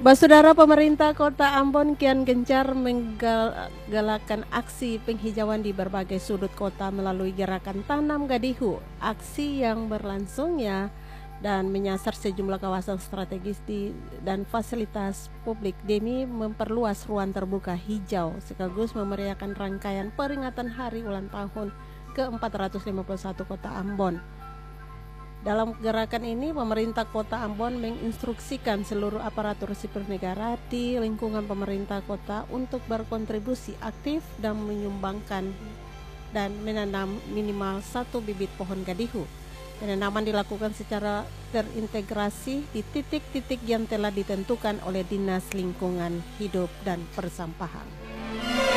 Saudara, pemerintah Kota Ambon kian gencar menggalakkan aksi penghijauan di berbagai sudut kota melalui gerakan Tanam Gadihu. Aksi yang berlangsung dan menyasar sejumlah kawasan strategis dan fasilitas publik demi memperluas ruang terbuka hijau sekaligus memeriahkan rangkaian peringatan hari ulang tahun ke-451 Kota Ambon. Dalam gerakan ini, pemerintah Kota Ambon menginstruksikan seluruh aparatur sipil negara di lingkungan pemerintah kota untuk berkontribusi aktif dan menyumbangkan dan menanam minimal 1 bibit pohon gadihu. Penanaman dilakukan secara terintegrasi di titik-titik yang telah ditentukan oleh Dinas Lingkungan Hidup dan Persampahan.